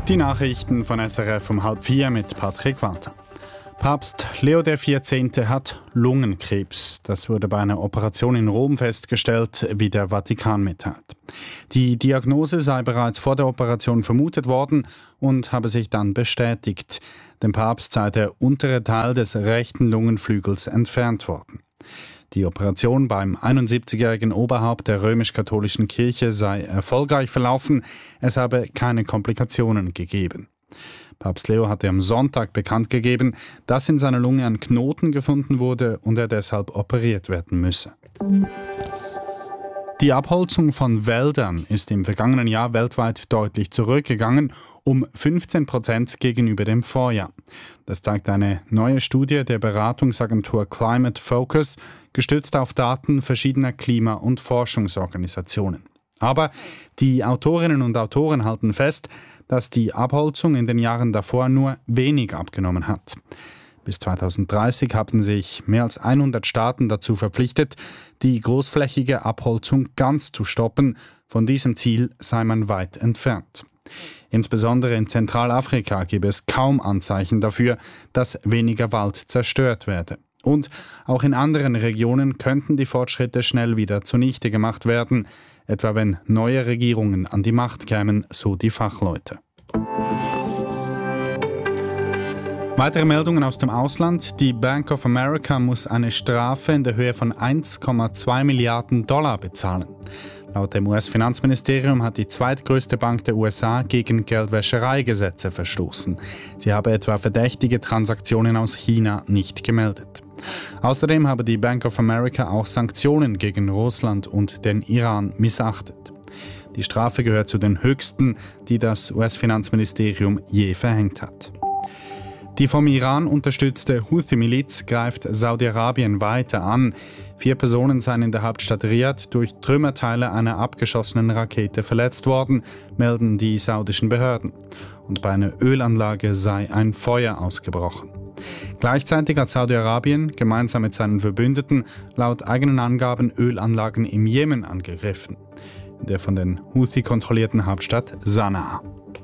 Die Nachrichten von SRF um 3:30 mit Patrick Walter. Papst Leo XIV. Hat Lungenkrebs. Das wurde bei einer Operation in Rom festgestellt, wie der Vatikan mitteilt. Die Diagnose sei bereits vor der Operation vermutet worden und habe sich dann bestätigt. Dem Papst sei der untere Teil des rechten Lungenflügels entfernt worden. Die Operation beim 71-jährigen Oberhaupt der römisch-katholischen Kirche sei erfolgreich verlaufen. Es habe keine Komplikationen gegeben. Papst Leo hatte am Sonntag bekannt gegeben, dass in seiner Lunge ein Knoten gefunden wurde und er deshalb operiert werden müsse. Die Abholzung von Wäldern ist im vergangenen Jahr weltweit deutlich zurückgegangen, um 15% gegenüber dem Vorjahr. Das zeigt eine neue Studie der Beratungsagentur Climate Focus, gestützt auf Daten verschiedener Klima- und Forschungsorganisationen. Aber die Autorinnen und Autoren halten fest, dass die Abholzung in den Jahren davor nur wenig abgenommen hat. Bis 2030 haben sich mehr als 100 Staaten dazu verpflichtet, die großflächige Abholzung ganz zu stoppen. Von diesem Ziel sei man weit entfernt. Insbesondere in Zentralafrika gebe es kaum Anzeichen dafür, dass weniger Wald zerstört werde. Und auch in anderen Regionen könnten die Fortschritte schnell wieder zunichte gemacht werden, etwa wenn neue Regierungen an die Macht kämen, so die Fachleute. Weitere Meldungen aus dem Ausland. Die Bank of America muss eine Strafe in der Höhe von 1,2 Milliarden Dollar bezahlen. Laut dem US-Finanzministerium hat die zweitgrößte Bank der USA gegen Geldwäschereigesetze verstoßen. Sie habe etwa verdächtige Transaktionen aus China nicht gemeldet. Außerdem habe die Bank of America auch Sanktionen gegen Russland und den Iran missachtet. Die Strafe gehört zu den höchsten, die das US-Finanzministerium je verhängt hat. Die vom Iran unterstützte Houthi-Miliz greift Saudi-Arabien weiter an. 4 Personen seien in der Hauptstadt Riad durch Trümmerteile einer abgeschossenen Rakete verletzt worden, melden die saudischen Behörden. Und bei einer Ölanlage sei ein Feuer ausgebrochen. Gleichzeitig hat Saudi-Arabien gemeinsam mit seinen Verbündeten laut eigenen Angaben Ölanlagen im Jemen angegriffen, in der von den Houthi kontrollierten Hauptstadt Sanaa.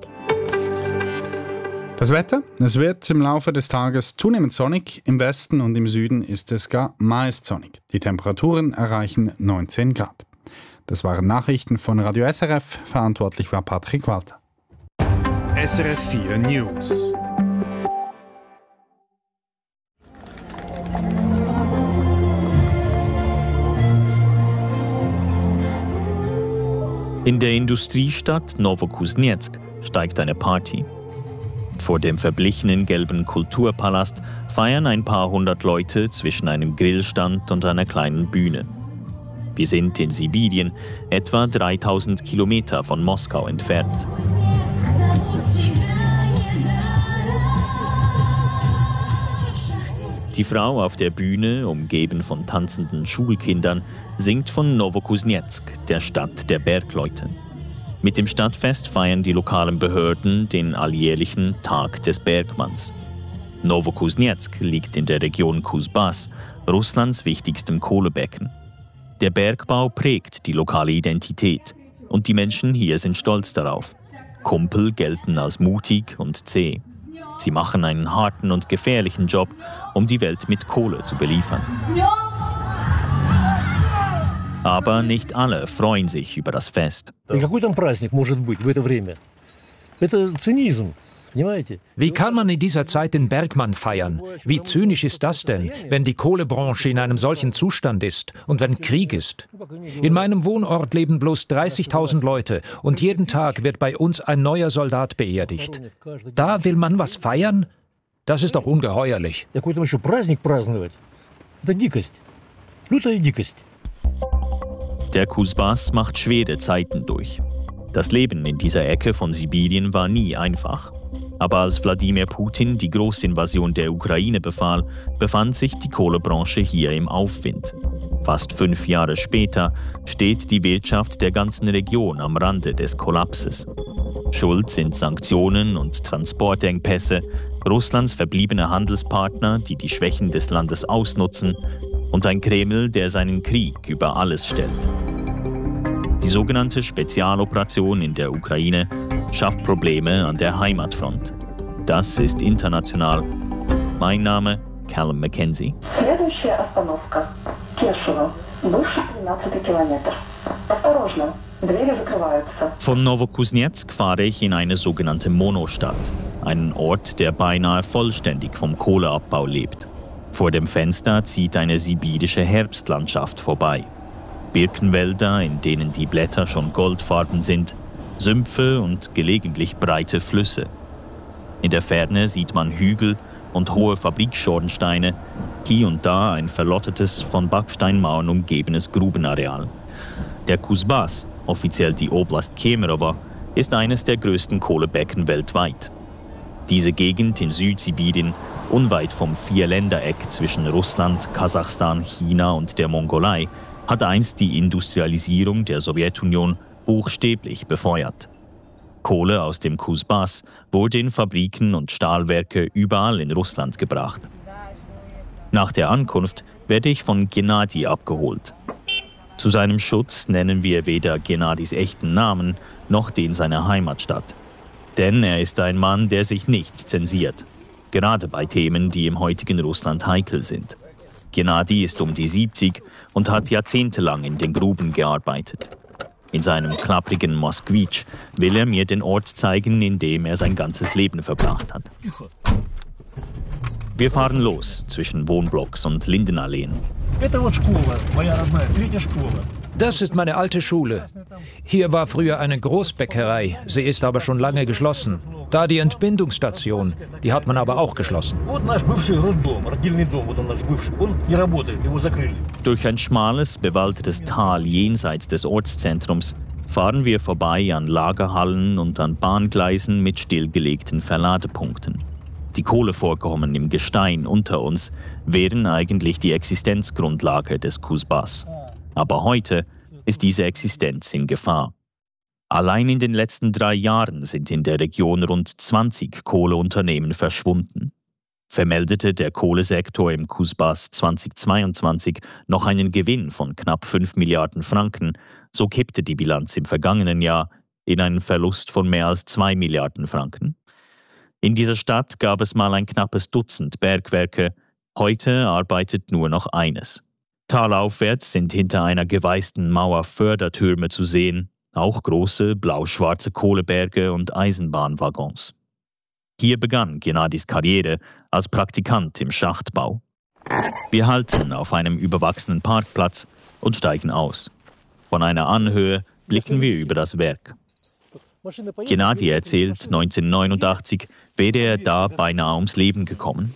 Das Wetter: Es wird im Laufe des Tages zunehmend sonnig. Im Westen und im Süden ist es gar meist sonnig. Die Temperaturen erreichen 19 Grad. Das waren Nachrichten von Radio SRF. Verantwortlich war Patrick Walter. SRF 4 News. In der Industriestadt Novokuznetsk steigt eine Party. Vor dem verblichenen gelben Kulturpalast feiern ein paar hundert Leute zwischen einem Grillstand und einer kleinen Bühne. Wir sind in Sibirien, etwa 3000 Kilometer von Moskau entfernt. Die Frau auf der Bühne, umgeben von tanzenden Schulkindern, singt von Novokuznetsk, der Stadt der Bergleute. Mit dem Stadtfest feiern die lokalen Behörden den alljährlichen Tag des Bergmanns. Novokuznetsk liegt in der Region Kuzbass, Russlands wichtigstem Kohlebecken. Der Bergbau prägt die lokale Identität und die Menschen hier sind stolz darauf. Kumpel gelten als mutig und zäh. Sie machen einen harten und gefährlichen Job, um die Welt mit Kohle zu beliefern. Aber nicht alle freuen sich über das Fest. Wie kann man in dieser Zeit den Bergmann feiern? Wie zynisch ist das denn, wenn die Kohlebranche in einem solchen Zustand ist und wenn Krieg ist? In meinem Wohnort leben bloß 30.000 Leute und jeden Tag wird bei uns ein neuer Soldat beerdigt. Da will man was feiern? Das ist doch ungeheuerlich. Der Kuzbass macht schwere Zeiten durch. Das Leben in dieser Ecke von Sibirien war nie einfach. Aber als Wladimir Putin die Großinvasion der Ukraine befahl, befand sich die Kohlebranche hier im Aufwind. Fast 5 Jahre später steht die Wirtschaft der ganzen Region am Rande des Kollapses. Schuld sind Sanktionen und Transportengpässe, Russlands verbliebene Handelspartner, die die Schwächen des Landes ausnutzen, und ein Kreml, der seinen Krieg über alles stellt. Die sogenannte Spezialoperation in der Ukraine schafft Probleme an der Heimatfront. Das ist international. Mein Name Callum Mackenzie. Следующая остановка Кешево, бывший 13 Kilometer. Осторожно, двери закрываются. Von Novokuznetsk fahre ich in eine sogenannte Monostadt, einen Ort, der beinahe vollständig vom Kohleabbau lebt. Vor dem Fenster zieht eine sibirische Herbstlandschaft vorbei. Birkenwälder, in denen die Blätter schon goldfarben sind, Sümpfe und gelegentlich breite Flüsse. In der Ferne sieht man Hügel und hohe Fabrikschornsteine, hier und da ein verlottetes, von Backsteinmauern umgebenes Grubenareal. Der Kuzbass, offiziell die Oblast Kemerovo, ist eines der größten Kohlebecken weltweit. Diese Gegend in Südsibirien, unweit vom Vierländereck zwischen Russland, Kasachstan, China und der Mongolei, hat einst die Industrialisierung der Sowjetunion buchstäblich befeuert. Kohle aus dem Kuzbass wurde in Fabriken und Stahlwerke überall in Russland gebracht. Nach der Ankunft werde ich von Gennadi abgeholt. Zu seinem Schutz nennen wir weder Gennadis echten Namen noch den seiner Heimatstadt. Denn er ist ein Mann, der sich nicht zensiert. Gerade bei Themen, die im heutigen Russland heikel sind. Gennadi ist um die 70 und hat jahrzehntelang in den Gruben gearbeitet. In seinem klapprigen Moskwitsch will er mir den Ort zeigen, in dem er sein ganzes Leben verbracht hat. Wir fahren los zwischen Wohnblocks und Lindenalleen. Das ist meine alte Schule. Hier war früher eine Großbäckerei, sie ist aber schon lange geschlossen. Da die Entbindungsstation, die hat man aber auch geschlossen. Durch ein schmales, bewaldetes Tal jenseits des Ortszentrums fahren wir vorbei an Lagerhallen und an Bahngleisen mit stillgelegten Verladepunkten. Die Kohlevorkommen im Gestein unter uns wären eigentlich die Existenzgrundlage des Kuzbass. Aber heute ist diese Existenz in Gefahr. Allein in den letzten 3 Jahren sind in der Region rund 20 Kohleunternehmen verschwunden. Vermeldete der Kohlesektor im Kuzbass 2022 noch einen Gewinn von knapp 5 Milliarden Franken, so kippte die Bilanz im vergangenen Jahr in einen Verlust von mehr als 2 Milliarden Franken. In dieser Stadt gab es mal ein knappes Dutzend Bergwerke, heute arbeitet nur noch eines. Talaufwärts sind hinter einer geweißten Mauer Fördertürme zu sehen, auch große blau-schwarze Kohleberge und Eisenbahnwaggons. Hier begann Gennadis Karriere als Praktikant im Schachtbau. Wir halten auf einem überwachsenen Parkplatz und steigen aus. Von einer Anhöhe blicken wir über das Werk. Gennadi erzählt, 1989 wäre er da beinahe ums Leben gekommen.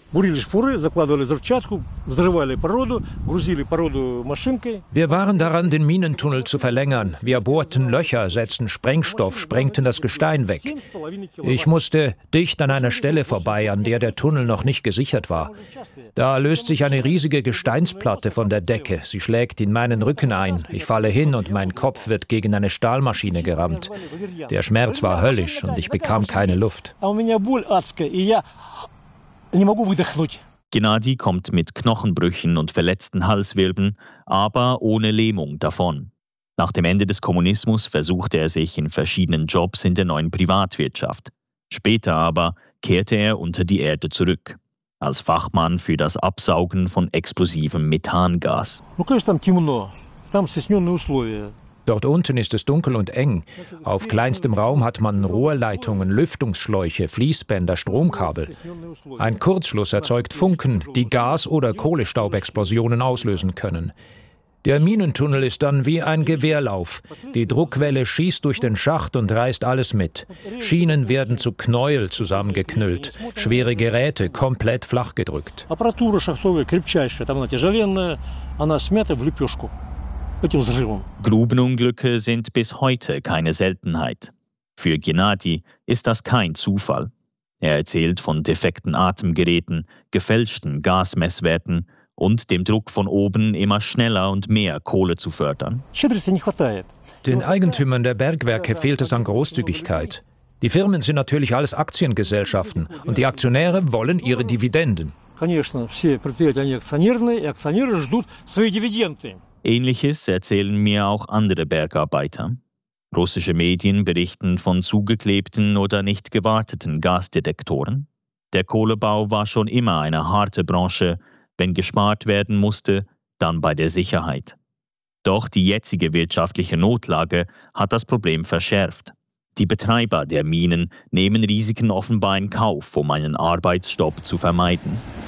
Wir waren daran, den Minentunnel zu verlängern. Wir bohrten Löcher, setzten Sprengstoff, sprengten das Gestein weg. Ich musste dicht an einer Stelle vorbei, an der der Tunnel noch nicht gesichert war. Da löst sich eine riesige Gesteinsplatte von der Decke. Sie schlägt in meinen Rücken ein. Ich falle hin und mein Kopf wird gegen eine Stahlmaschine gerammt. Der Schmerz war höllisch und ich bekam keine Luft. Gennadi kommt mit Knochenbrüchen und verletzten Halswirbeln, aber ohne Lähmung davon. Nach dem Ende des Kommunismus versuchte er sich in verschiedenen Jobs in der neuen Privatwirtschaft. Später aber kehrte er unter die Erde zurück, als Fachmann für das Absaugen von explosivem Methangas. Dort unten ist es dunkel und eng. Auf kleinstem Raum hat man Rohrleitungen, Lüftungsschläuche, Fließbänder, Stromkabel. Ein Kurzschluss erzeugt Funken, die Gas- oder Kohlestaubexplosionen auslösen können. Der Minentunnel ist dann wie ein Gewehrlauf. Die Druckwelle schießt durch den Schacht und reißt alles mit. Schienen werden zu Knäuel zusammengeknüllt, schwere Geräte komplett flachgedrückt. Grubenunglücke sind bis heute keine Seltenheit. Für Gennadi ist das kein Zufall. Er erzählt von defekten Atemgeräten, gefälschten Gasmesswerten und dem Druck von oben, immer schneller und mehr Kohle zu fördern. Den Eigentümern der Bergwerke fehlt es an Großzügigkeit. Die Firmen sind natürlich alles Aktiengesellschaften und die Aktionäre wollen ihre Dividenden. Ähnliches erzählen mir auch andere Bergarbeiter. Russische Medien berichten von zugeklebten oder nicht gewarteten Gasdetektoren. Der Kohlebau war schon immer eine harte Branche. Wenn gespart werden musste, dann bei der Sicherheit. Doch die jetzige wirtschaftliche Notlage hat das Problem verschärft. Die Betreiber der Minen nehmen Risiken offenbar in Kauf, um einen Arbeitsstopp zu vermeiden.